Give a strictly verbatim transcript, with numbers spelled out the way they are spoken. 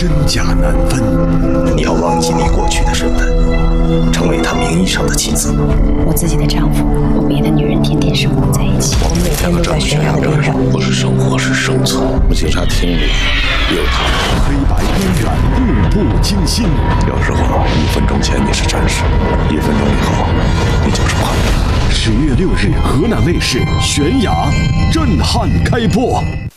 真假难分。 你要忘记你过去的身份，成为他名义上的妻子。 我自己的丈夫和别的女人天天生活在一起，我们每天都在悬崖边上。 不是生活，是生存。我们警察厅里有他。 黑白边缘，步步惊心。 有时候一分钟前你是战士，一分钟以后你就是叛徒。 十月六日，河南卫视《悬崖》震撼开播。